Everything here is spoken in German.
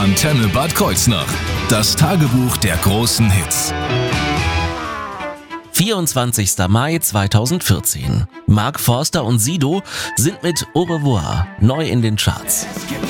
Antenne Bad Kreuznach. Das Tagebuch der großen Hits. 24. Mai 2014. Mark Forster und Sido sind mit Au revoir neu in den Charts.